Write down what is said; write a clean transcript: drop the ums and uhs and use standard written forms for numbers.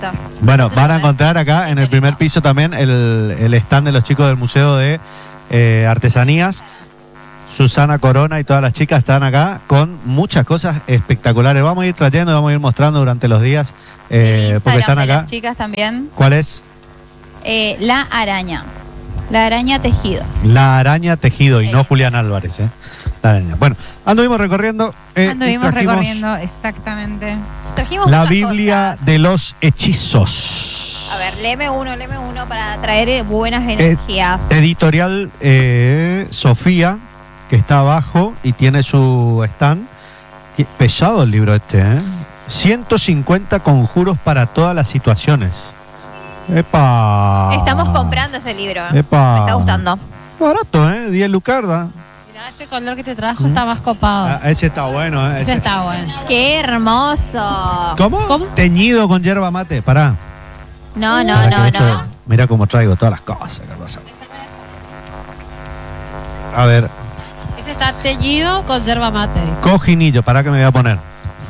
Bueno, van a encontrar acá en el primer piso también el stand de los chicos del Museo de Artesanías. Susana Corona y todas las chicas están acá con muchas cosas espectaculares. Vamos a ir trayendo, vamos a ir mostrando durante los días porque están acá. Las chicas también. ¿Cuál es? La araña. La araña tejido. La araña tejido y no Julián Álvarez, La araña. Bueno, anduvimos recorriendo. Anduvimos recorriendo, exactamente. Trajimos la muchas Biblia cosas. de los hechizos. A ver, léeme uno para traer buenas energías. Editorial Sofía, que está abajo y tiene su stand. Pesado el libro 150 conjuros para todas las situaciones. ¡Epa! Estamos comprando ese libro. ¡Epa! Me está gustando. Barato, 10 lucardas. Mirá, ese color que te trajo está más copado. Ese está bueno, Ese está bueno. ¡Qué hermoso! ¿Cómo? Teñido con yerba mate, pará. No. Mira cómo traigo todas las cosas. A ver. Ese está teñido con yerba mate. Cojinillo, pará que me voy a poner.